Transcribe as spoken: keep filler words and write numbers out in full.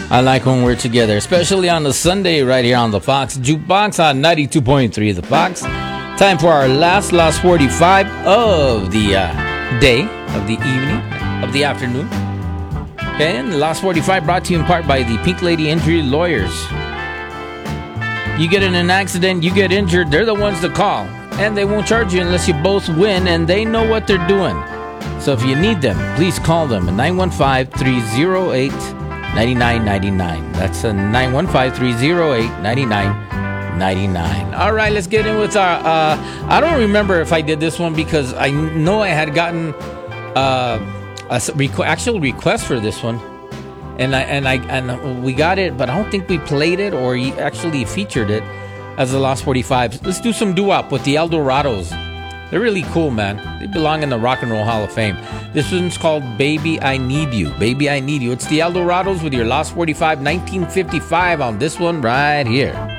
I like when we're together, especially on the Sunday right here on the Fox Jukebox on ninety-two point three The Fox. Time for our last, last forty-five of the uh, day, of the evening, of the afternoon. Okay, and the last forty-five brought to you in part by the Pink Lady Injury Lawyers. You get in an accident, you get injured, they're the ones to call. And they won't charge you unless you both win, and they know what they're doing. So if you need them, please call them at nine one five, three oh eight, nine nine nine nine. That's a nine one five, three oh eight, nine nine nine nine. All right, let's get in with our... Uh, I don't remember if I did this one because I know I had gotten uh, a requ- actual request for this one. And I and I and we got it, but I don't think we played it or actually featured it as the Lost forty-five. Let's do some doo-wop with the Eldorados. They're really cool, man. They belong in the Rock and Roll Hall of Fame. This one's called Baby I Need You. Baby I Need You. It's the Eldorados with your Lost forty-five nineteen fifty-five on this one right here.